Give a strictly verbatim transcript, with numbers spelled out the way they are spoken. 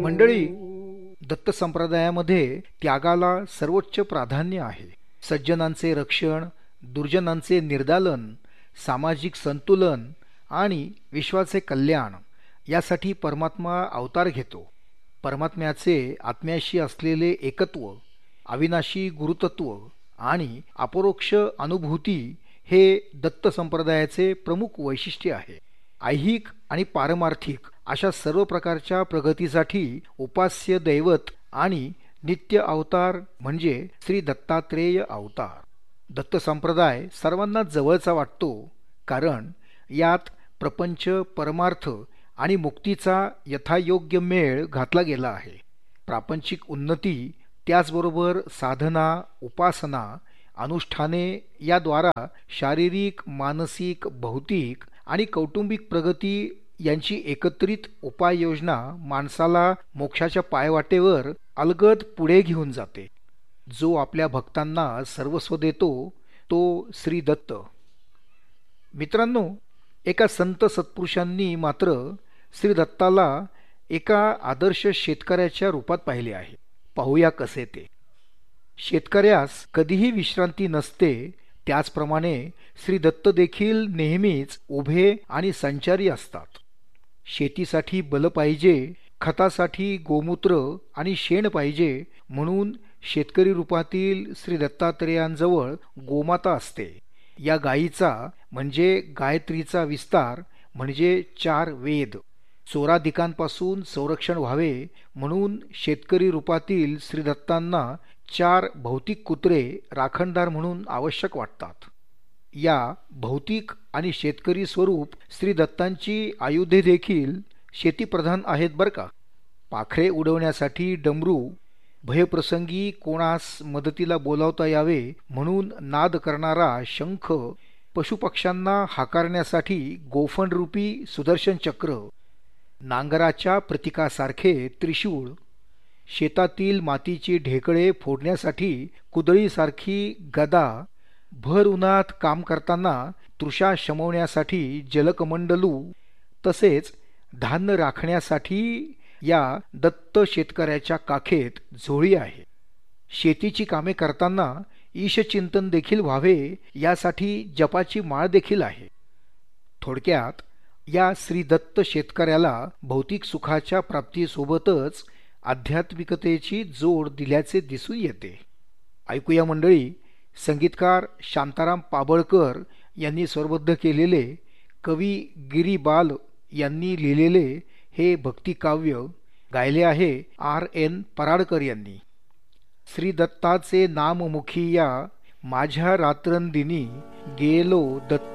मंडळी, दत्त संप्रदायामध्ये त्यागाला सर्वोच्च प्राधान्य आहे. सज्जनांचे रक्षण, दुर्जनांचे निर्दालन, सामाजिक संतुलन आणि विश्वाचे कल्याण यासाठी परमात्मा अवतार घेतो. परमात्म्याचे आत्म्याशी असलेले एकत्व, अविनाशी गुरुतत्व आणि अपरोक्ष अनुभूती हे दत्त संप्रदायाचे प्रमुख वैशिष्ट्य आहे. ऐहिक आणि पारमार्थिक अशा सर्व प्रकारच्या प्रगतीसाठी उपास्य दैवत आणि नित्य अवतार म्हणजे श्री दत्तात्रेय अवतार. दत्त संप्रदाय सर्वांना जवळचा वाटतो, कारण यात प्रपंच, परमार्थ आणि मुक्तीचा यथायोग्य मेळ घातला गेला आहे. प्रापंचिक उन्नती, त्याचबरोबर साधना, उपासना, अनुष्ठाने याद्वारा शारीरिक, मानसिक, भौतिक आणि कौटुंबिक प्रगती यांची एकत्रित उपाययोजना माणसाला मोक्षाच्या पायवाटेवर अलगद पुढे घेऊन जाते. जो आपल्या भक्तांना सर्वस्व देतो तो श्री दत्त. मित्रांनो, एका संत सत्पुरुषांनी मात्र श्री दत्ताला एका आदर्श शेतकऱ्याच्या रूपात पाहिले आहे. पाहूया कसे ते. शेतकऱ्यास कधीही विश्रांती नसते, त्याचप्रमाणे श्री दत्त देखील नेहमीच उभे आणि संचारी असतात. शेतीसाठी बल पाहिजे, खतासाठी गोमूत्र आणि शेण पाहिजे, म्हणून शेतकरी रूपातील श्री दत्तात्रेयांजवळ गोमाता असते. या गायीचा म्हणजे गायत्रीचा विस्तार म्हणजे चार वेद, चोरादिकांपासून संरक्षण व्हावे म्हणून शेतकरी रूपातील श्री दत्तांना चार भौतिक कुत्रे राखणदार म्हणून आवश्यक वाटतात. या भौतिक आणि शेतकरी स्वरूप श्री दत्तांची आयुधे देखील शेतीप्रधान आहेत बरं का. पाखरे उडवण्यासाठी डमरू, भयप्रसंगी कोणास मदतीला बोलावता यावे म्हणून नाद करणारा शंख, पशुपक्ष्यांना हाकारण्यासाठी गोफणरूपी सुदर्शन चक्र, नांगराच्या प्रतीकासारखे त्रिशूळ, शेतातील मातीची ढेकळे फोडण्यासाठी कुदळीसारखी गदा, भर उन्हात काम करताना तृषा शमवण्यासाठी जलकमंडलू, तसेच धान्य राखण्यासाठी या दत्त शेतकऱ्याच्या काखेत झोळी आहे. शेतीची कामे करताना ईशचिंतन देखील व्हावे यासाठी जपाची माळ देखील आहे. थोडक्यात या श्री दत्त शेतकऱ्याला भौतिक सुखाच्या प्राप्तीसोबतच आध्यात्मिकतेची जोड दिल्याचे दिसून येते. ऐकूया मंडळी, संगीतकार शांताराम पाबळकर यांनी स्वरबद्ध केलेले, कवी गिरी बाल यांनी लिहिलेले हे भक्तिकाव्य गायले आहे आर एन पराडकर यांनी. श्री दत्ताचे नाम मुखी या माझ्या रात्रंदिनी गेलो दत्त